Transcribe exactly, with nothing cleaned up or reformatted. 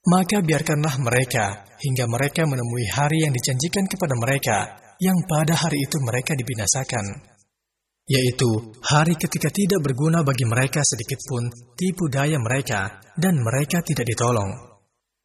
Maka biarkanlah mereka hingga mereka menemui hari yang dijanjikan kepada mereka, yang pada hari itu mereka dibinasakan, yaitu hari ketika tidak berguna bagi mereka sedikitpun tipu daya mereka dan mereka tidak ditolong.